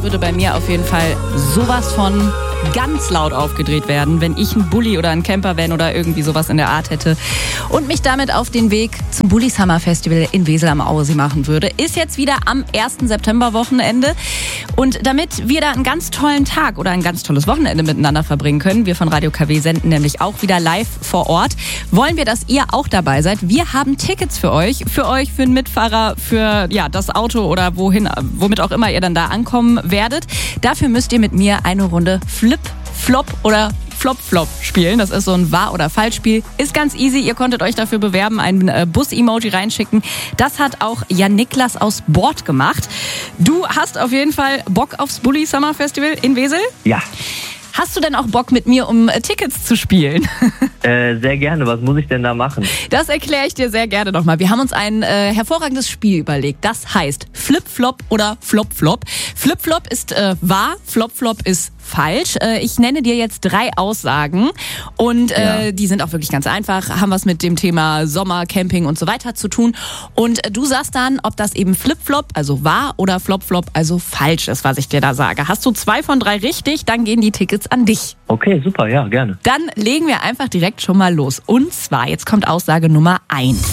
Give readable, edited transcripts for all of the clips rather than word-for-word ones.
Würde bei mir auf jeden Fall sowas von ganz laut aufgedreht werden, wenn ich einen Bulli oder einen Campervan oder irgendwie sowas in der Art hätte und mich damit auf den Weg zum Bulli Summer Festival in Wesel am Auersee machen würde. Ist jetzt wieder am 1. September-Wochenende und damit wir da einen ganz tollen Tag oder ein ganz tolles Wochenende miteinander verbringen können, wir von Radio KW senden nämlich auch wieder live vor Ort, wollen wir, dass ihr auch dabei seid. Wir haben Tickets für euch, für einen Mitfahrer, für das Auto oder womit auch immer ihr dann da ankommen werdet. Dafür müsst ihr mit mir eine Runde Flip, Flop oder Flop spielen. Das ist so ein Wahr- oder Falsch-Spiel. Ist ganz easy. Ihr konntet euch dafür bewerben, ein Bus-Emoji reinschicken. Das hat auch Jan Niklas aus Bord gemacht. Du hast auf jeden Fall Bock aufs Bulli Summer Festival in Wesel? Ja. Hast du denn auch Bock mit mir, um Tickets zu spielen? Sehr gerne. Was muss ich denn da machen? Das erkläre ich dir sehr gerne nochmal. Wir haben uns ein hervorragendes Spiel überlegt. Das heißt Flip-Flop oder Flop-Flop. Flip-Flop ist wahr, Flop-Flop ist falsch. Ich nenne dir jetzt 3 Aussagen und die sind auch wirklich ganz einfach, haben was mit dem Thema Sommer, Camping und so weiter zu tun. Und du sagst dann, ob das eben Flip-Flop, also wahr, oder Flop-Flop, also falsch ist, was ich dir da sage. Hast du 2 von 3 richtig, dann gehen die Tickets an dich. Okay, super, ja, gerne. Dann legen wir einfach direkt schon mal los. Und zwar, jetzt kommt Aussage Nummer 1.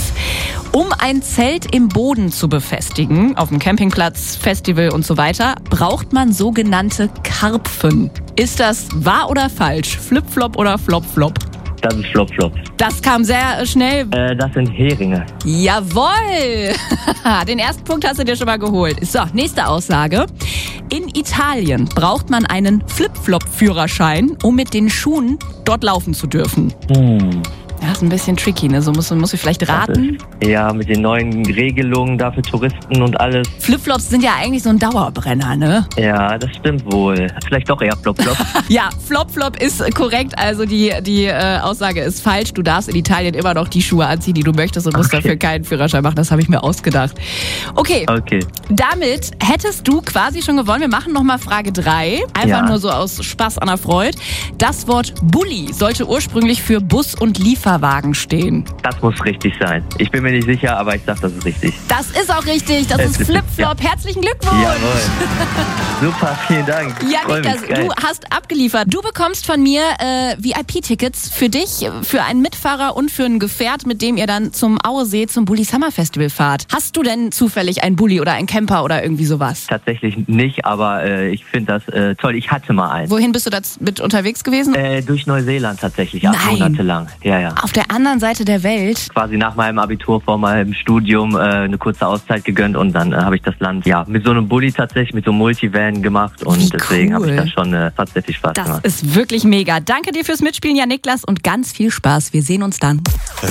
Um ein Zelt im Boden zu befestigen, auf dem Campingplatz, Festival und so weiter, braucht man sogenannte Karpfen. Ist das wahr oder falsch? Flip-Flop oder Flop-Flop? Das ist Flop-Flop. Das kam sehr schnell. Das sind Heringe. Jawohl! Den ersten Punkt hast du dir schon mal geholt. So, nächste Aussage. In Italien braucht man einen Flip-Flop-Führerschein, um mit den Schuhen dort laufen zu dürfen. Ja, ist ein bisschen tricky, ne? So musst du vielleicht raten. Ja, mit den neuen Regelungen da für Touristen und alles. Flipflops sind ja eigentlich so ein Dauerbrenner, ne? Ja, das stimmt wohl. Vielleicht doch eher Flop-Flop. Ja, Flop-Flop ist korrekt. Also die Aussage ist falsch. Du darfst in Italien immer noch die Schuhe anziehen, die du möchtest und musst dafür keinen Führerschein machen. Das habe ich mir ausgedacht. Okay. Damit hättest du quasi schon gewonnen. Wir machen nochmal Frage 3. Einfach nur so aus Spaß an der Freude. Das Wort Bulli sollte ursprünglich für Bus und Lieferwagen stehen. Das muss richtig sein. Ich bin mir nicht sicher, aber ich sag, das ist richtig. Das ist auch richtig. Das ist Flip-Flop. Ja. Herzlichen Glückwunsch. Jawohl. Super, vielen Dank. Ja, Niklas, du hast abgeliefert. Du bekommst von mir VIP-Tickets für dich, für einen Mitfahrer und für ein Gefährt, mit dem ihr dann zum Auersee, zum Bulli Summer Festival fahrt. Hast du denn zufällig einen Bulli oder einen Camper oder irgendwie sowas? Tatsächlich nicht, aber ich finde das toll. Ich hatte mal einen. Wohin bist du da mit unterwegs gewesen? Durch Neuseeland tatsächlich, 8 Monate lang. Ja. Auf der anderen Seite der Welt? Quasi nach meinem Abitur, vor meinem Studium eine kurze Auszeit gegönnt und dann habe ich das Land mit so einem Bulli tatsächlich, mit so einem Multivan gemacht und deswegen habe ich da schon tatsächlich Spaß gemacht. Das ist wirklich mega. Danke dir fürs Mitspielen, Jan Niklas, und ganz viel Spaß. Wir sehen uns dann.